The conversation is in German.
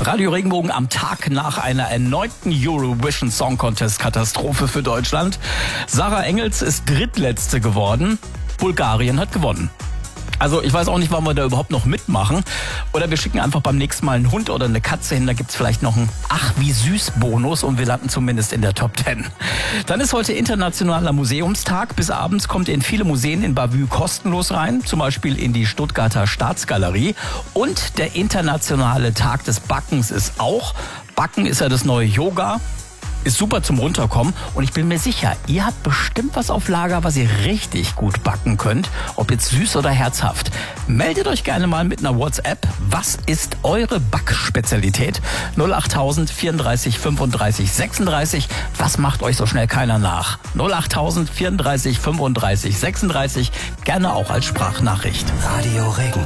Radio Regenbogen am Tag nach einer erneuten Eurovision Song Contest Katastrophe für Deutschland. Sarah Engels ist drittletzte geworden. Bulgarien hat gewonnen. Also ich weiß auch nicht, warum wir da überhaupt noch mitmachen. Oder wir schicken einfach beim nächsten Mal einen Hund oder eine Katze hin. Da gibt's vielleicht noch einen Ach-wie-süß-Bonus und wir landen zumindest in der Top 10. Dann ist heute Internationaler Museumstag. Bis abends kommt ihr in viele Museen in Bavü kostenlos rein. Zum Beispiel in die Stuttgarter Staatsgalerie. Und der Internationale Tag des Backens ist auch. Backen ist ja das neue Yoga. Ist super zum Runterkommen und ich bin mir sicher, ihr habt bestimmt was auf Lager, was ihr richtig gut backen könnt, ob jetzt süß oder herzhaft. Meldet euch gerne mal mit einer WhatsApp. Was ist eure Backspezialität? 08000 34 35 36. Was macht euch so schnell keiner nach? 08000 34 35 36. Gerne auch als Sprachnachricht. Radio Regenbogen.